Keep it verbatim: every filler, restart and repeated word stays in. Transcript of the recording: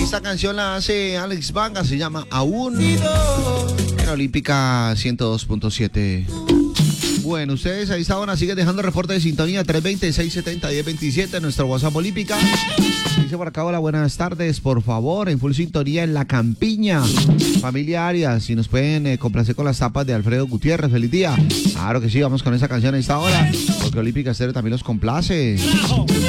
Esta canción la hace Alex Vanga, se llama Aún, en Olímpica ciento dos punto siete. Bueno, ustedes ahí estaban, siguen dejando reporte de sintonía tres veinte, seiscientos setenta, diez veintisiete, nuestro WhatsApp Olímpica. Dice por acá, hola, buenas tardes, por favor, en full sintonía en La Campiña. Familia Arias, si nos pueden eh, complacer con las tapas de Alfredo Gutiérrez, feliz día. Claro que sí, vamos con esa canción a esta hora, porque Olímpica Estéreo también los complace.